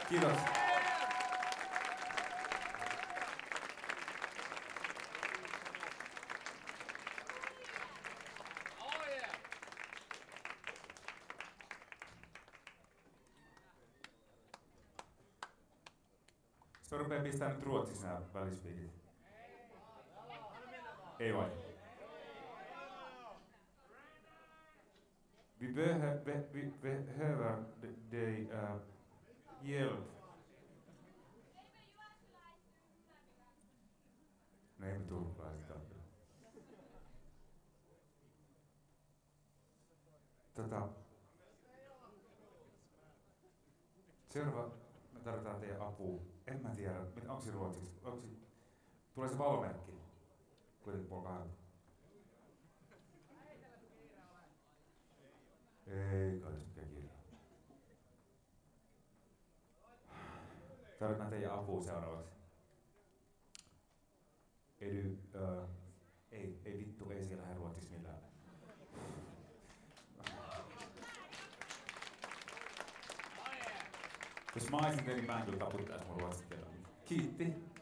Kiitos. Sitten rupeaa pistää nyt ruotsiksi nämä välispiikit. Ei vai? Vi behöver dig hjälp. No ei me turkulaiset ole. Seuraava, me tarvitaan teidän apua. En mä tiedä, onko se ruotsiksi? Tulee se valomerkki. Kuitenkin puoli 2. Ei kai se mikään kiire. Tarvitaan teidän apua seuraavaksi. Ei vittu, ei siellä lähde ruotsiksi millään. Jos mä olisin teidän bändillä taputtais mun ruotsin kielellä. Kiitti.